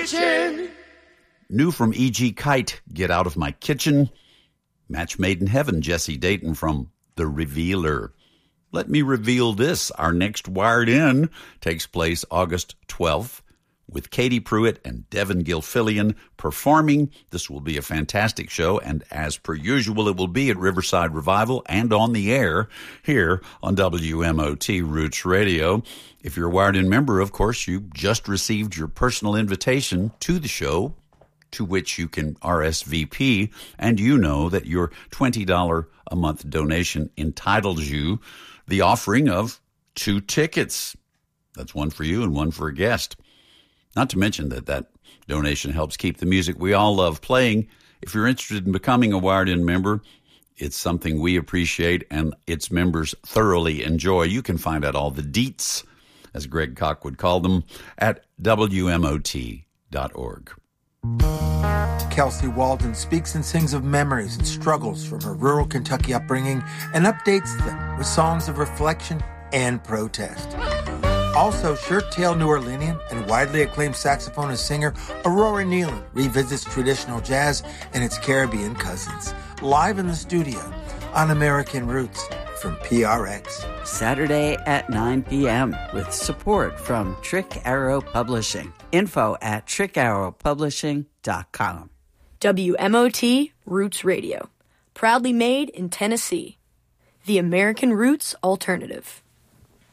kitchen. New from E.G. Kite, Get Out of My Kitchen. Match Made in Heaven, Jesse Dayton from The Revealer. Let me reveal this. Our next Wired In takes place August 12th with Katie Pruitt and Devin Gilfillian performing. This will be a fantastic show, and as per usual, it will be at Riverside Revival and on the air here on WMOT Roots Radio. If you're a Wired In member, of course, you just received your personal invitation to the show, to which you can RSVP, and you know that your $20 a month donation entitles you the offering of 2 tickets. That's one for you and one for a guest. Not to mention that donation helps keep the music we all love playing. If you're interested in becoming a Wired In member, it's something we appreciate and its members thoroughly enjoy. You can find out all the deets, as Greg Koch would call them, at WMOT.org. Kelsey Walden speaks and sings of memories and struggles from her rural Kentucky upbringing and updates them with songs of reflection and protest. Also, shirt-tailed New Orleanian and widely acclaimed saxophonist singer Aurora Nealon revisits traditional jazz and its Caribbean cousins, live in the studio on American Roots from PRX. Saturday at 9 p.m. with support from Trick Arrow Publishing. Info at trickarrowpublishing.com. WMOT Roots Radio. Proudly made in Tennessee. The American Roots Alternative.